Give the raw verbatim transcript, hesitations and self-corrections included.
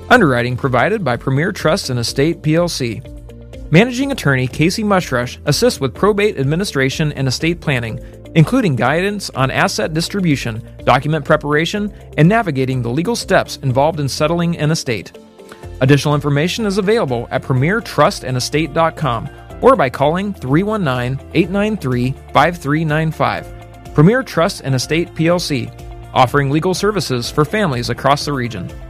Underwriting provided by Premier Trust and Estate P L C. Managing Attorney Casey Mushrush assists with probate administration and estate planning, including guidance on asset distribution, document preparation, and navigating the legal steps involved in settling an estate. Additional information is available at premier trust and estate dot com or by calling three one nine, eight nine three, five three nine five. Premier Trust and Estate P L C, offering legal services for families across the region.